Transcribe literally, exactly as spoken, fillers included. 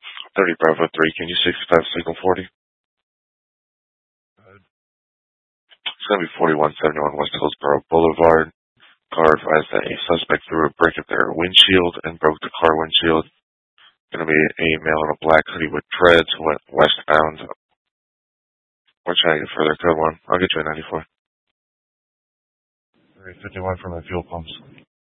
thirty Bravo three, can you sixty-five signal forty? It's going to be forty-one seventy-one West Hillsborough Boulevard. Car advised that a suspect threw a brick at their windshield and broke the car windshield. Going to be a male in a black hoodie with dreads who went westbound. We're trying to get further. Code one. I'll get you a ninety-four. three fifty-one from the fuel pumps.